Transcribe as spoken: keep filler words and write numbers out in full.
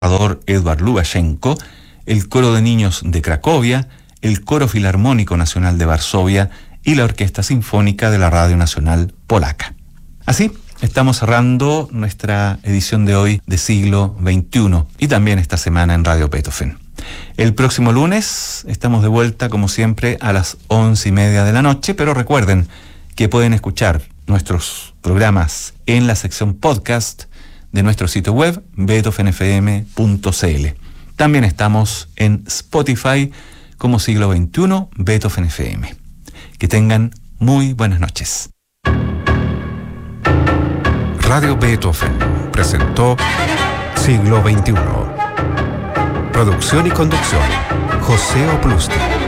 Edward Lubashenko, el Coro de Niños de Cracovia, el Coro Filarmónico Nacional de Varsovia y la Orquesta Sinfónica de la Radio Nacional Polaca. Así, estamos cerrando nuestra edición de hoy de Siglo veintiuno y también esta semana en Radio Beethoven. El próximo lunes estamos de vuelta, como siempre, a las once y media de la noche, pero recuerden que pueden escuchar nuestros programas en la sección podcast de nuestro sitio web, beethoven f m punto c l. También estamos en Spotify como Siglo veintiuno Beethoven F M. Que tengan muy buenas noches. Radio Beethoven presentó Siglo veintiuno. Producción y conducción, José Oplusti.